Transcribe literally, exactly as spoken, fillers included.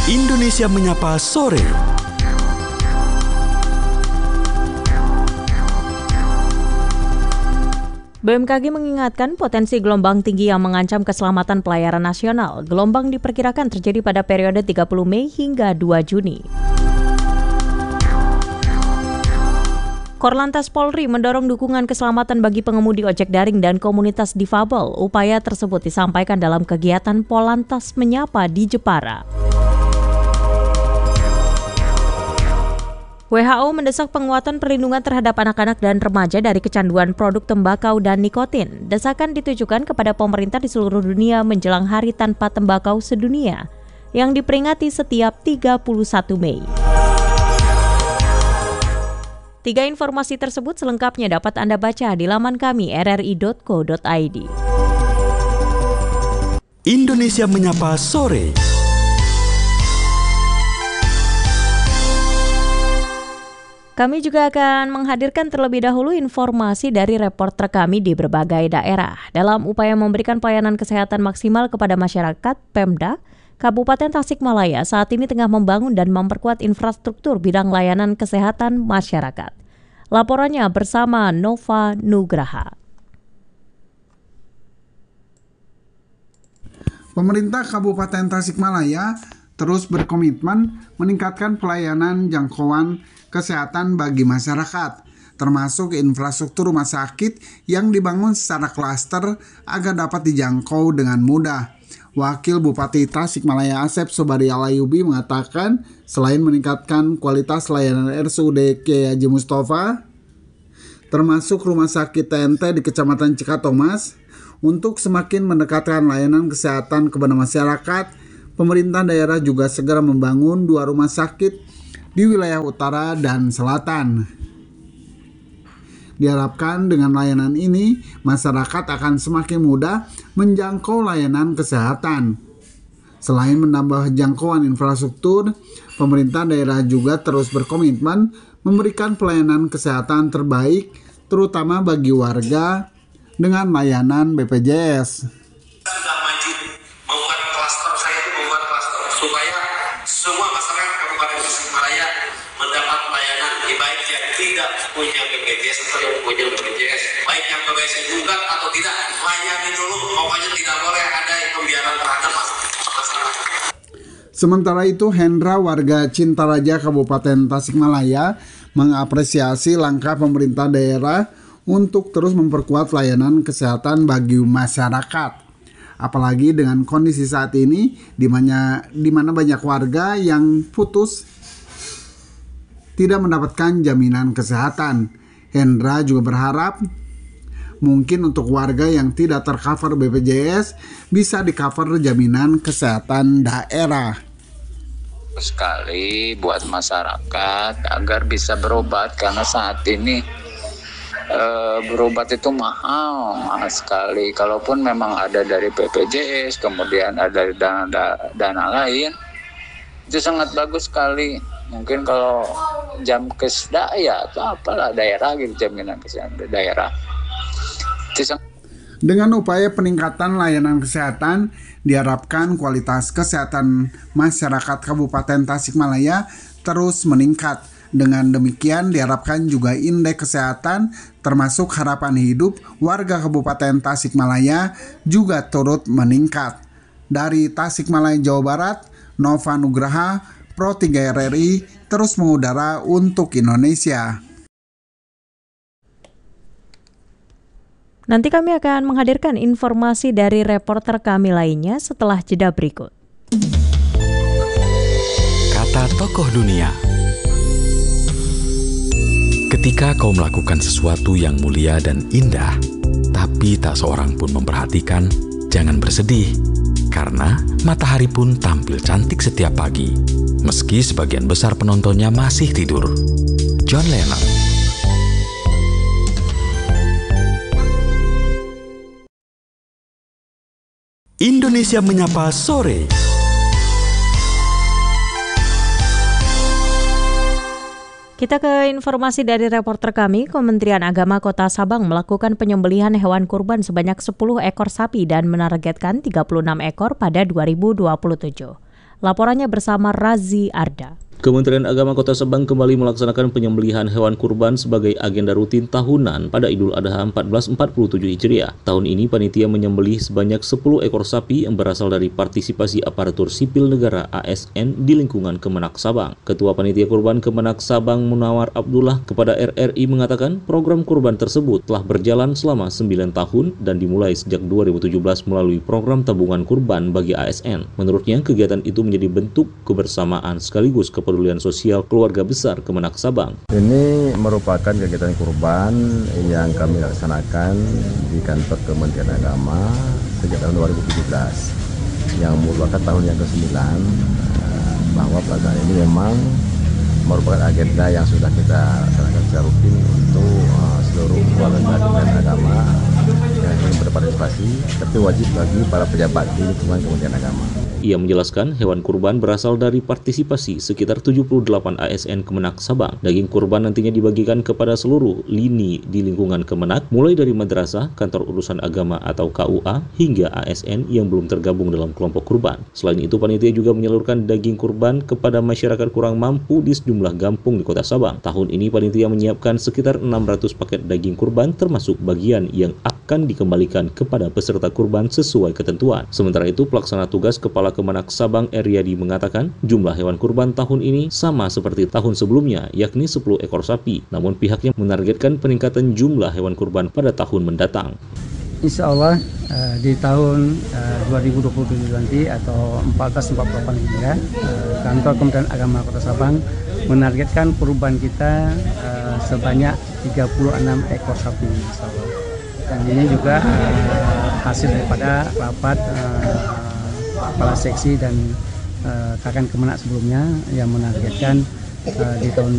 Indonesia Menyapa Sore. B M K G mengingatkan potensi gelombang tinggi yang mengancam keselamatan pelayaran nasional. Gelombang diperkirakan terjadi pada periode tiga puluh Mei hingga dua Juni. Korlantas Polri mendorong dukungan keselamatan bagi pengemudi ojek daring dan komunitas difabel. Upaya tersebut disampaikan dalam kegiatan Polantas Menyapa di Jepara. W H O mendesak penguatan perlindungan terhadap anak-anak dan remaja dari kecanduan produk tembakau dan nikotin. Desakan ditujukan kepada pemerintah di seluruh dunia menjelang Hari Tanpa Tembakau Sedunia yang diperingati setiap tiga puluh satu Mei. Tiga informasi tersebut selengkapnya dapat Anda baca di laman kami r r i dot co dot i d. Indonesia Menyapa Sore. Kami juga akan menghadirkan terlebih dahulu informasi dari reporter kami di berbagai daerah. Dalam upaya memberikan pelayanan kesehatan maksimal kepada masyarakat, Pemda Kabupaten Tasikmalaya saat ini tengah membangun dan memperkuat infrastruktur bidang layanan kesehatan masyarakat. Laporannya bersama Nova Nugraha. Pemerintah Kabupaten Tasikmalaya terus berkomitmen meningkatkan pelayanan jangkauan kesehatan bagi masyarakat, termasuk infrastruktur rumah sakit yang dibangun secara klaster agar dapat dijangkau dengan mudah. Wakil Bupati Tasikmalaya Asep Sobari Alayubi mengatakan selain meningkatkan kualitas layanan R S U D Kiai Haji Mustafa, termasuk rumah sakit T N T di Kecamatan Cikatomas, untuk semakin mendekatkan layanan kesehatan kepada masyarakat, pemerintah daerah juga segera membangun dua rumah sakit di wilayah utara dan selatan. Diharapkan dengan layanan ini, masyarakat akan semakin mudah menjangkau layanan kesehatan. Selain menambah jangkauan infrastruktur, pemerintah daerah juga terus berkomitmen memberikan pelayanan kesehatan terbaik, terutama bagi warga dengan layanan B P J S. Sudah maju membuat klaster, saya itu membuat klaster supaya semua masyarakat Kabupaten Tasikmalaya mendapat pelayanan, baik yang tidak punya B P J S atau yang punya B P J S, baik yang B P J S juga atau tidak, layani dulu, pokoknya tidak boleh ada yang pembiaran terhadap masyarakat. Sementara itu, Hendra warga Cintaraja Kabupaten Tasikmalaya mengapresiasi langkah pemerintah daerah untuk terus memperkuat layanan kesehatan bagi masyarakat. Apalagi dengan kondisi saat ini di mana di mana banyak warga yang putus tidak mendapatkan jaminan kesehatan. Hendra juga berharap mungkin untuk warga yang tidak tercover B P J S bisa di-cover jaminan kesehatan daerah. Sekali buat masyarakat agar bisa berobat, karena saat ini e, berobat itu mahal, mahal sekali. Kalaupun memang ada dari B P J S, kemudian ada dana, dana lain, itu sangat bagus sekali. Mungkin kalau Jamkesda ya atau apalah daerah gitu, jaminan kesehatan daerah. Itu sangat... Dengan upaya peningkatan layanan kesehatan, diharapkan kualitas kesehatan masyarakat Kabupaten Tasikmalaya terus meningkat. Dengan demikian diharapkan juga indeks kesehatan termasuk harapan hidup warga Kabupaten Tasikmalaya juga turut meningkat. Dari Tasikmalaya, Jawa Barat, Nova Nugraha, Pro tiga R R I, terus mengudara untuk Indonesia. Nanti kami akan menghadirkan informasi dari reporter kami lainnya setelah jeda berikut. Kata tokoh dunia. Ketika kau melakukan sesuatu yang mulia dan indah, tapi tak seorang pun memperhatikan, jangan bersedih, karena matahari pun tampil cantik setiap pagi, meski sebagian besar penontonnya masih tidur. John Lennon. Indonesia Menyapa Sore. Kita ke informasi dari reporter kami. Kementerian Agama Kota Sabang melakukan penyembelihan hewan kurban sebanyak sepuluh ekor sapi dan menargetkan tiga puluh enam ekor pada dua ribu dua puluh tujuh. Laporannya bersama Razi Arda. Kementerian Agama Kota Sabang kembali melaksanakan penyembelihan hewan kurban sebagai agenda rutin tahunan pada Idul Adha seribu empat ratus empat puluh tujuh Hijriah. Tahun ini panitia menyembelih sebanyak sepuluh ekor sapi yang berasal dari partisipasi aparatur sipil negara A S N di lingkungan Kemenak Sabang. Ketua Panitia Kurban Kemenak Sabang Munawar Abdullah kepada R R I mengatakan program kurban tersebut telah berjalan selama sembilan tahun dan dimulai sejak dua ribu tujuh belas melalui program tabungan kurban bagi A S N. Menurutnya kegiatan itu menjadi bentuk kebersamaan sekaligus kepedulian sosial keluarga besar Kemenak Sabang. Ini merupakan kegiatan kurban yang kami laksanakan di kantor Kementerian Agama sejak tahun dua ribu tujuh belas yang merupakan tahun yang kesembilan, bahwa pelaksanaan ini memang merupakan agenda yang sudah kita laksanakan secara rutin untuk uh, seluruh keluarga Kementerian Agama yang ingin berpartisipasi, tapi wajib bagi para pejabat di lingkungan Kementerian Agama. Ia menjelaskan hewan kurban berasal dari partisipasi sekitar tujuh puluh delapan A S N Kemenak Sabang. Daging kurban nantinya dibagikan kepada seluruh lini di lingkungan Kemenak, mulai dari madrasah, kantor urusan agama atau K U A, hingga A S N yang belum tergabung dalam kelompok kurban. Selain itu, panitia juga menyalurkan daging kurban kepada masyarakat kurang mampu di sejumlah kampung di Kota Sabang. Tahun ini panitia menyiapkan sekitar enam ratus paket daging kurban termasuk bagian yang akan dikembalikan kepada peserta kurban sesuai ketentuan. Sementara itu, pelaksana tugas Kepala Kemenak Sabang Eryadi mengatakan jumlah hewan kurban tahun ini sama seperti tahun sebelumnya, yakni sepuluh ekor sapi. Namun pihaknya menargetkan peningkatan jumlah hewan kurban pada tahun mendatang. Insya Allah uh, di tahun uh, dua ribu dua puluh tujuh nanti atau seribu empat ratus empat puluh delapan Hijriah, uh, kantor Kementerian Agama Kota Sabang menargetkan kurban kita uh, sebanyak tiga puluh enam ekor sapi. Insya Allah. Dan ini juga uh, hasil daripada rapat uh, kepala seksi dan uh, Kakan Kemenak sebelumnya yang menargetkan uh, di tahun